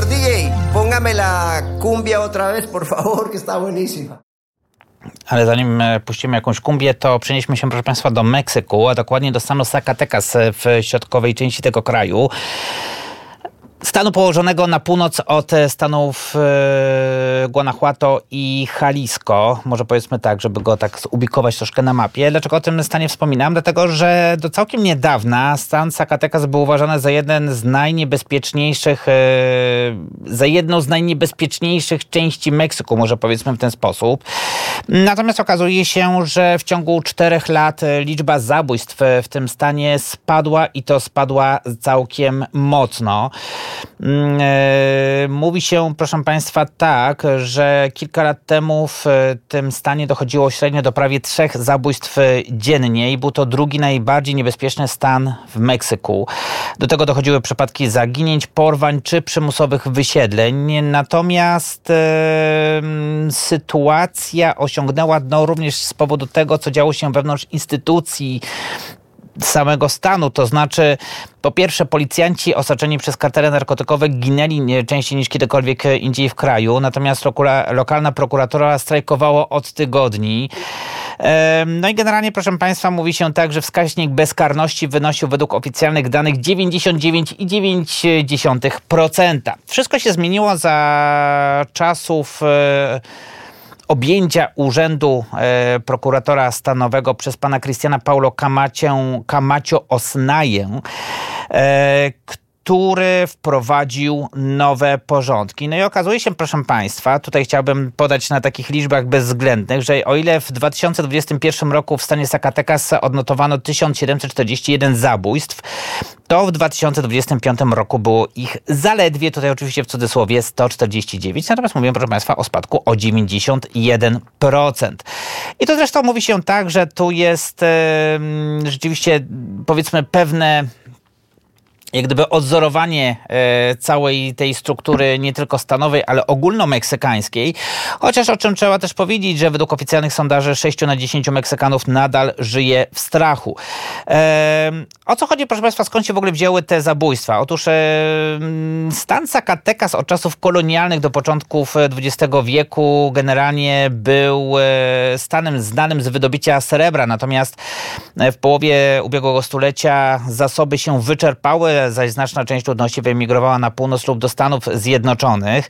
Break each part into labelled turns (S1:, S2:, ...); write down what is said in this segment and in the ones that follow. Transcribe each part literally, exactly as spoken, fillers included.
S1: D J, póngame la cumbia otra vez, por favor, que está buenísima.
S2: Ale zanim puścimy jakąś kumbię, to przenieśmy się, proszę Państwa, do Meksyku, a dokładnie do stanu Zacatecas w środkowej części tego kraju. Stanu położonego na północ od stanów e, Guanajuato i Jalisco. Może powiedzmy tak, żeby go tak ubikować troszkę na mapie. Dlaczego o tym stanie wspominam? Dlatego, że do całkiem niedawna stan Zacatecas był uważany za jeden z najniebezpieczniejszych, e, za jedną z najniebezpieczniejszych części Meksyku, może powiedzmy w ten sposób. Natomiast okazuje się, że w ciągu czterech lat liczba zabójstw w tym stanie spadła i to spadła całkiem mocno. Mówi się, proszę Państwa, tak, że kilka lat temu w tym stanie dochodziło średnio do prawie trzech zabójstw dziennie i był to drugi najbardziej niebezpieczny stan w Meksyku. Do tego dochodziły przypadki zaginięć, porwań czy przymusowych wysiedleń. Natomiast e, sytuacja osiągnęła dno również z powodu tego, co działo się wewnątrz instytucji samego stanu, to znaczy po pierwsze policjanci osaczeni przez kartele narkotykowe ginęli częściej niż kiedykolwiek indziej w kraju, natomiast lokula, lokalna prokuratura strajkowała od tygodni. No i generalnie, proszę Państwa, mówi się tak, że wskaźnik bezkarności wynosił według oficjalnych danych dziewięćdziesiąt dziewięć przecinek dziewięć procent. Wszystko się zmieniło za czasów objęcia urzędu e, prokuratora stanowego przez pana Cristiana Paulo Camacho, Camacho Osnaję, e, który wprowadził nowe porządki. No i okazuje się, proszę Państwa, tutaj chciałbym podać na takich liczbach bezwzględnych, że o ile w dwa tysiące dwudziestym pierwszym roku w stanie Zacatecas odnotowano tysiąc siedemset czterdzieści jeden zabójstw, to w dwa tysiące dwudziestym piątym roku było ich zaledwie, tutaj oczywiście w cudzysłowie, sto czterdzieści dziewięć, natomiast mówimy, proszę Państwa, o spadku o dziewięćdziesiąt jeden procent. I to zresztą mówi się tak, że tu jest e, rzeczywiście, powiedzmy, pewne jak gdyby odzorowanie e, całej tej struktury nie tylko stanowej, ale ogólnomeksykańskiej. Chociaż o czym trzeba też powiedzieć, że według oficjalnych sondaży sześciu na dziesięciu Meksykanów nadal żyje w strachu. E, o co chodzi, proszę Państwa, skąd się w ogóle wzięły te zabójstwa? Otóż e, stan Zacatecas od czasów kolonialnych do początków dwudziestego wieku generalnie był e, stanem znanym z wydobycia srebra. Natomiast w połowie ubiegłego stulecia zasoby się wyczerpały, zaś znaczna część ludności wyemigrowała na północ lub do Stanów Zjednoczonych,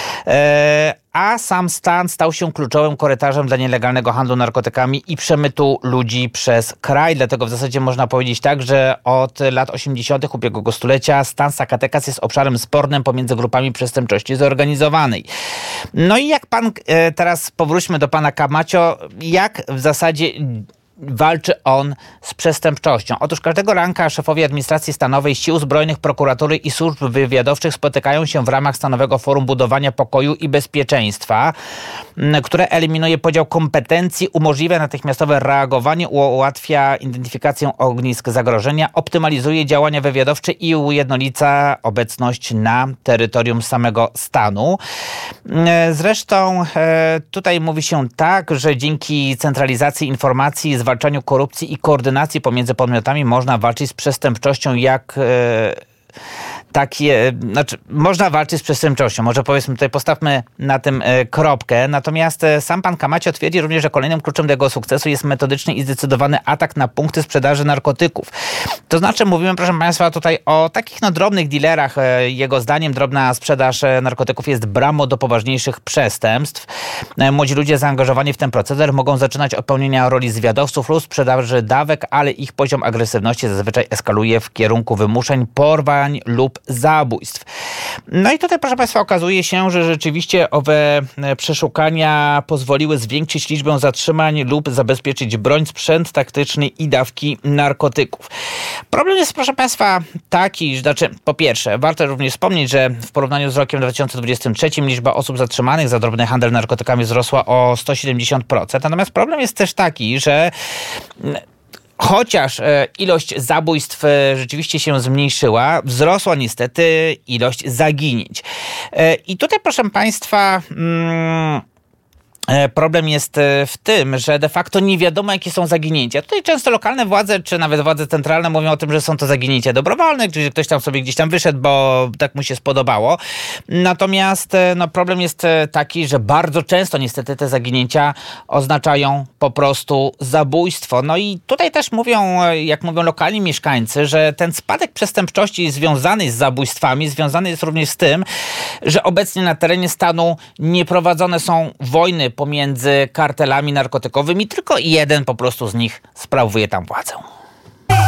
S2: a sam stan stał się kluczowym korytarzem dla nielegalnego handlu narkotykami i przemytu ludzi przez kraj. Dlatego w zasadzie można powiedzieć tak, że od lat osiemdziesiątych ubiegłego stulecia stan Zacatecas jest obszarem spornym pomiędzy grupami przestępczości zorganizowanej. No i jak pan, teraz powróćmy do pana Camacho, jak w zasadzie walczy on z przestępczością? Otóż każdego ranka szefowie administracji stanowej, sił zbrojnych, prokuratury i służb wywiadowczych spotykają się w ramach stanowego forum budowania pokoju i bezpieczeństwa, które eliminuje podział kompetencji, umożliwia natychmiastowe reagowanie, ułatwia identyfikację ognisk zagrożenia, optymalizuje działania wywiadowcze i ujednolica obecność na terytorium samego stanu. Zresztą tutaj mówi się tak, że dzięki centralizacji informacji, zwalczaniu korupcji i koordynacji pomiędzy podmiotami można walczyć z przestępczością jak... E, takie, znaczy można walczyć z przestępczością. Może powiedzmy tutaj postawmy na tym e, kropkę. Natomiast e, sam pan Camacho twierdzi również, że kolejnym kluczem do jego sukcesu jest metodyczny i zdecydowany atak na punkty sprzedaży narkotyków. To znaczy mówimy, proszę Państwa, tutaj o takich no, drobnych dealerach. E, jego zdaniem drobna sprzedaż e, narkotyków jest bramą do poważniejszych przestępstw. E, młodzi ludzie zaangażowani w ten proceder mogą zaczynać od pełnienia roli zwiadowców lub sprzedaży dawek, ale ich poziom agresywności zazwyczaj eskaluje w kierunku wymuszeń, porwań lub zabójstw. No i tutaj, proszę Państwa, okazuje się, że rzeczywiście owe przeszukania pozwoliły zwiększyć liczbę zatrzymań lub zabezpieczyć broń, sprzęt taktyczny i dawki narkotyków. Problem jest, proszę Państwa, taki, że znaczy, po pierwsze, warto również wspomnieć, że w porównaniu z rokiem dwa tysiące dwudziestym trzecim liczba osób zatrzymanych za drobny handel narkotykami wzrosła o sto siedemdziesiąt procent. Natomiast problem jest też taki, że chociaż ilość zabójstw rzeczywiście się zmniejszyła, wzrosła niestety ilość zaginięć. I tutaj, proszę Państwa, Problem jest w tym, że de facto nie wiadomo, jakie są zaginięcia. Tutaj często lokalne władze, czy nawet władze centralne mówią o tym, że są to zaginięcia dobrowolne, czyli ktoś tam sobie gdzieś tam wyszedł, bo tak mu się spodobało. Natomiast no, problem jest taki, że bardzo często niestety te zaginięcia oznaczają po prostu zabójstwo. No i tutaj też mówią, jak mówią lokalni mieszkańcy, że ten spadek przestępczości związany z zabójstwami, związany jest również z tym, że obecnie na terenie stanu nie prowadzone są wojny pomiędzy kartelami narkotykowymi, tylko jeden po prostu z nich sprawuje tam władzę.